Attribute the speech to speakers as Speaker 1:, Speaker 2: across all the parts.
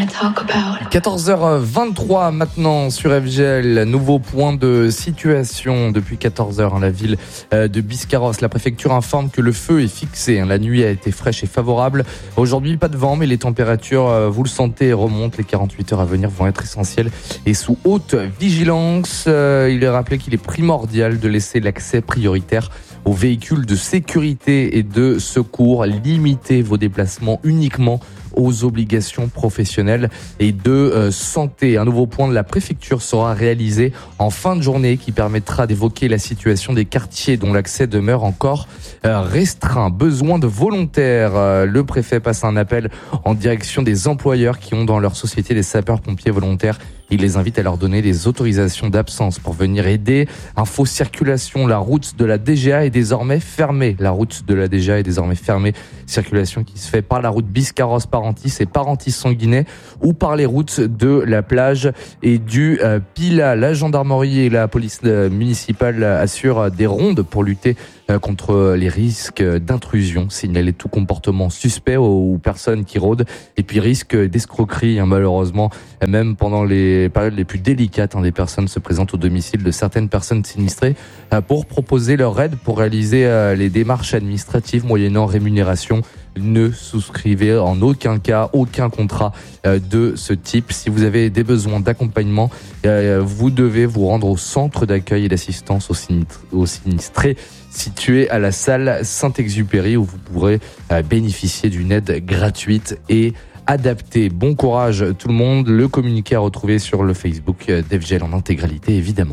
Speaker 1: 14h23 maintenant sur FGL, nouveau point de situation depuis 14h. La ville de Biscarrosse, la préfecture informe que le feu est fixé. La nuit a été fraîche et favorable. Aujourd'hui, pas de vent, mais les températures, vous le sentez, remontent. Les 48 heures à venir vont être essentielles et sous haute vigilance. Il est rappelé qu'il est primordial de laisser l'accès prioritaire aux véhicules de sécurité et de secours. Limitez vos déplacements uniquement aux obligations professionnelles et de santé. Un nouveau point de la préfecture sera réalisé en fin de journée qui permettra d'évoquer la situation des quartiers dont l'accès demeure encore restreint. Besoin de volontaires. Le préfet passe un appel en direction des employeurs qui ont dans leur société des sapeurs-pompiers volontaires. Il les invite à leur donner des autorisations d'absence pour venir aider. Info circulation, la route de la DGA est désormais fermée. La route de la DGA est désormais fermée. Circulation qui se fait par la route Biscarrosse-Parentis et Parentis-Sanguinet ou par les routes de la plage et du Pilat. La gendarmerie et la police municipale assurent des rondes pour lutter contre les risques d'intrusion, signaler tout comportement suspect aux personnes qui rôdent et puis risque d'escroquerie, malheureusement, même pendant les périodes les plus délicates. Des personnes se présentent au domicile de certaines personnes sinistrées pour proposer leur aide pour réaliser les démarches administratives moyennant rémunération. Ne souscrivez en aucun cas aucun contrat de ce type. Si vous avez des besoins d'accompagnement, vous devez vous rendre au centre d'accueil et d'assistance aux sinistrés situé à la salle Saint-Exupéry où vous pourrez bénéficier d'une aide gratuite et adaptée. Bon courage tout le monde. Le communiqué à retrouver sur le Facebook d'FGL en intégralité évidemment.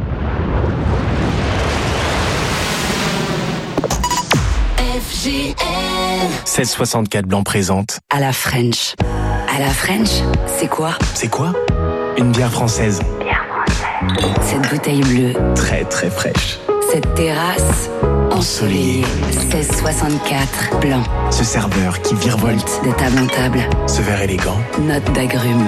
Speaker 2: FGL
Speaker 3: 1664 Blanc présente
Speaker 2: à la French. À la French, c'est quoi?
Speaker 3: C'est quoi? Une bière française.
Speaker 2: Cette bouteille bleue.
Speaker 3: Très très fraîche.
Speaker 2: Cette terrasse ensoleillée. 1664 Blanc.
Speaker 3: Ce serveur qui virevolte
Speaker 2: de table en table.
Speaker 3: Ce verre élégant.
Speaker 2: Note d'agrumes.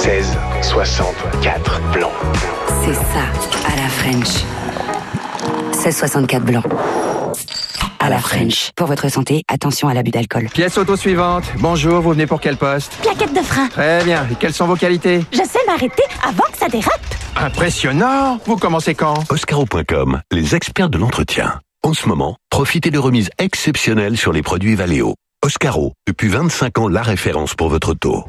Speaker 3: 1664 Blanc.
Speaker 2: C'est ça, à la French. 1664 Blanc. À la French. Pour votre santé, attention à l'abus d'alcool.
Speaker 4: Pièce auto suivante. Bonjour, vous venez pour quel poste?
Speaker 5: Plaquette de frein.
Speaker 4: Très bien. Et quelles sont vos qualités?
Speaker 5: Je sais m'arrêter avant que ça dérape.
Speaker 4: Impressionnant. Vous commencez quand?
Speaker 6: Oscaro.com, les experts de l'entretien. En ce moment, profitez de remises exceptionnelles sur les produits Valeo. Oscaro, depuis 25 ans, la référence pour votre auto.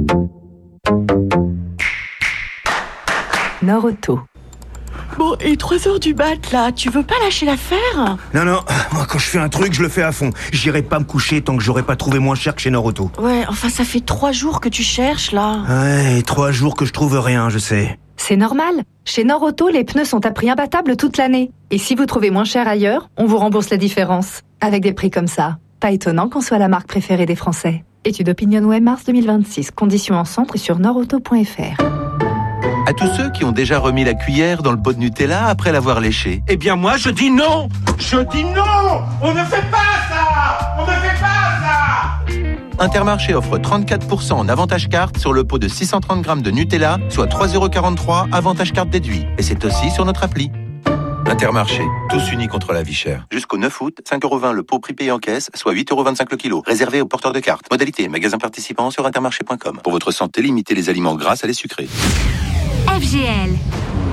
Speaker 7: Nord Auto.
Speaker 5: Bon, et 3h du mat, là, tu veux pas lâcher l'affaire?
Speaker 8: Non, moi quand je fais un truc, je le fais à fond. J'irai pas me coucher tant que j'aurai pas trouvé moins cher que chez Nord Auto.
Speaker 5: Ouais, enfin ça fait 3 jours que tu cherches, là.
Speaker 8: Ouais, 3 jours que je trouve rien, je sais.
Speaker 7: C'est normal. Chez Nord Auto, les pneus sont à prix imbattable toute l'année. Et si vous trouvez moins cher ailleurs, on vous rembourse la différence. Avec des prix comme ça, pas étonnant qu'on soit la marque préférée des Français. Étude OpinionWay mars 2026. Conditions en centre et sur nordauto.fr.
Speaker 9: À tous ceux qui ont déjà remis la cuillère dans le pot de Nutella après l'avoir léché.
Speaker 10: Eh bien moi je dis non. Je dis non. On ne fait pas ça. On ne fait pas ça.
Speaker 9: Intermarché offre 34% en avantage carte sur le pot de 630 grammes de Nutella, soit 3,43 € avantage carte déduit. Et c'est aussi sur notre appli. Intermarché, tous unis contre la vie chère. Jusqu'au 9 août, 5,20 € le pot prix payé en caisse, soit 8,25 € le kilo. Réservé aux porteurs de cartes. Modalité, magasin participant sur intermarché.com. Pour votre santé, limitez les aliments gras à les sucrés.
Speaker 11: FGL.